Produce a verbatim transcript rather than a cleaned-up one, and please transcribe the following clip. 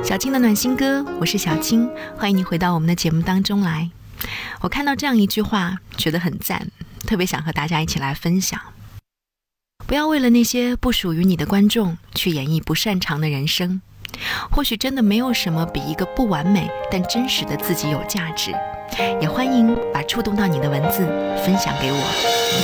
小青的暖心歌，我是小青，欢迎你回到我们的节目当中来。我看到这样一句话，觉得很赞，特别想和大家一起来分享。不要为了那些不属于你的观众去演绎不擅长的人生，或许真的没有什么比一个不完美但真实的自己有价值。也欢迎把触动到你的文字分享给我。